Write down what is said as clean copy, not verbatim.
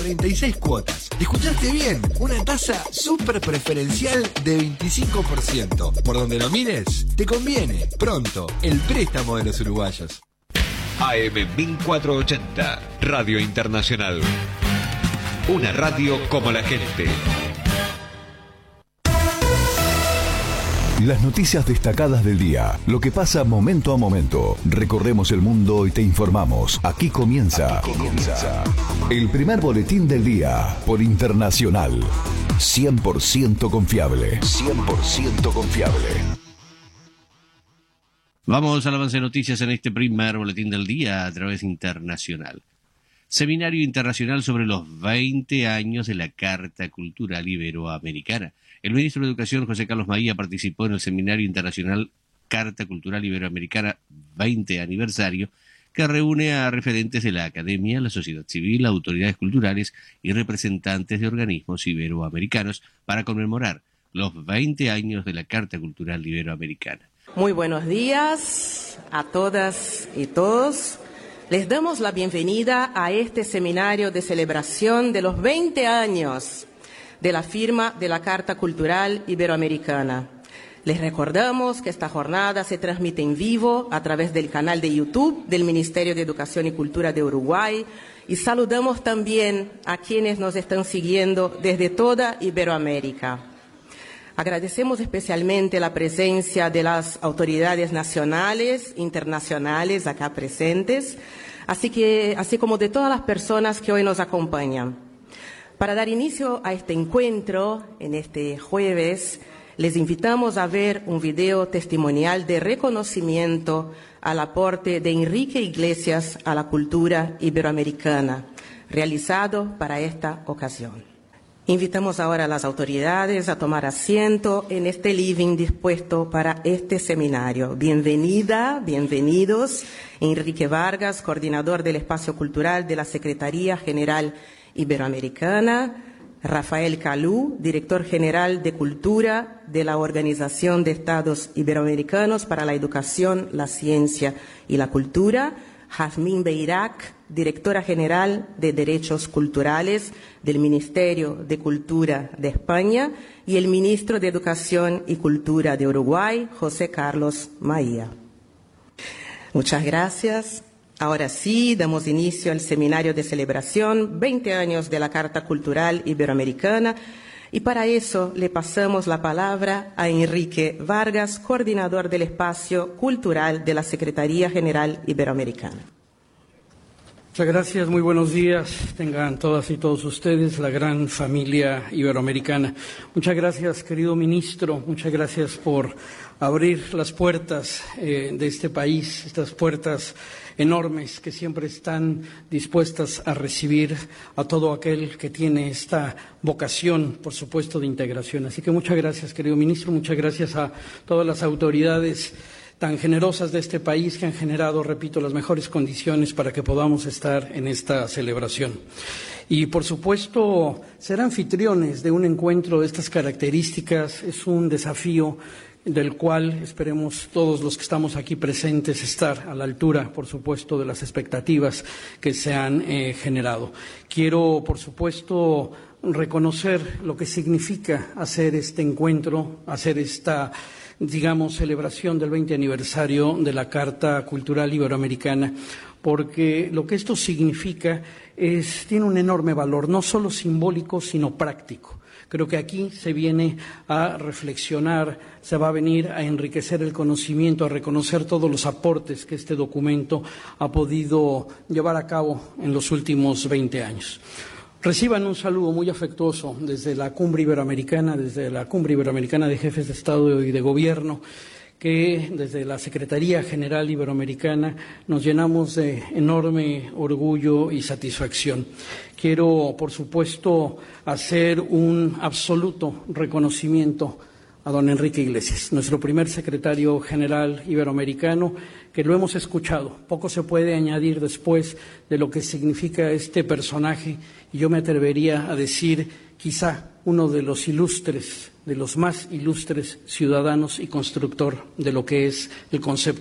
36 cuotas. ¿Escuchaste bien? Una tasa súper preferencial de 25%. Por donde lo mires, te conviene. Pronto, el préstamo de los uruguayos. AM 1480, Radio Internacional. Una radio como la gente. Las noticias destacadas del día, lo que pasa momento a momento. Recorremos el mundo y te informamos. Aquí comienza el primer boletín del día por Internacional. 100% confiable. 100% confiable. Vamos al avance de noticias en este primer boletín del día a través de Internacional. Seminario Internacional sobre los 20 años de la Carta Cultural Iberoamericana. El ministro de Educación, José Carlos Maía, participó en el Seminario Internacional Carta Cultural Iberoamericana 20 aniversario, que reúne a referentes de la academia, la sociedad civil, autoridades culturales y representantes de organismos iberoamericanos para conmemorar los 20 años de la Carta Cultural Iberoamericana. Muy buenos días a todas y todos. Les damos la bienvenida a este seminario de celebración de los 20 años de la firma de la Carta Cultural Iberoamericana. Les recordamos que esta jornada se transmite en vivo a través del canal de YouTube del Ministerio de Educación y Cultura de Uruguay y saludamos también a quienes nos están siguiendo desde toda Iberoamérica. Agradecemos especialmente la presencia de las autoridades nacionales, internacionales acá presentes, así como de todas las personas que hoy nos acompañan. Para dar inicio a este encuentro, en este jueves, les invitamos a ver un video testimonial de reconocimiento al aporte de Enrique Iglesias a la cultura iberoamericana, realizado para esta ocasión. Invitamos ahora a las autoridades a tomar asiento en este living dispuesto para este seminario. Bienvenida, bienvenidos. Enrique Vargas, coordinador del Espacio Cultural de la Secretaría General Iberoamericana. Rafael Calú, director general de Cultura de la Organización de Estados Iberoamericanos para la Educación, la Ciencia y la Cultura. Jazmín Beirac, directora general de Derechos Culturales del Ministerio de Cultura de España, y el ministro de Educación y Cultura de Uruguay, José Carlos Maía. Muchas gracias. Ahora sí, damos inicio al seminario de celebración 20 años de la Carta Cultural Iberoamericana, y para eso le pasamos la palabra a Enrique Vargas, coordinador del Espacio Cultural de la Secretaría General Iberoamericana. Muchas gracias, muy buenos días, tengan todas y todos ustedes, la gran familia iberoamericana. Muchas gracias, querido ministro, muchas gracias por abrir las puertas de este país, estas puertas enormes que siempre están dispuestas a recibir a todo aquel que tiene esta vocación, por supuesto, de integración. Así que muchas gracias, querido ministro, muchas gracias a todas las autoridades tan generosas de este país que han generado, repito, las mejores condiciones para que podamos estar en esta celebración. Y, por supuesto, ser anfitriones de un encuentro de estas características es un desafío del cual esperemos todos los que estamos aquí presentes estar a la altura, por supuesto, de las expectativas que se han generado. Quiero, por supuesto, reconocer lo que significa hacer este encuentro, hacer esta, digamos, celebración del 20 aniversario de la Carta Cultural Iberoamericana, porque lo que esto significa tiene un enorme valor, no solo simbólico, sino práctico. Creo que aquí se viene a reflexionar, se va a venir a enriquecer el conocimiento, a reconocer todos los aportes que este documento ha podido llevar a cabo en los últimos 20 años. Reciban un saludo muy afectuoso desde la Cumbre Iberoamericana, desde la Cumbre Iberoamericana de Jefes de Estado y de Gobierno, que desde la Secretaría General Iberoamericana nos llenamos de enorme orgullo y satisfacción. Quiero, por supuesto, hacer un absoluto reconocimiento a don Enrique Iglesias, nuestro primer secretario general iberoamericano, que lo hemos escuchado. Poco se puede añadir después de lo que significa este personaje, y yo me atrevería a decir quizá uno de los ilustres, de los más ilustres ciudadanos y constructor de lo que es el concepto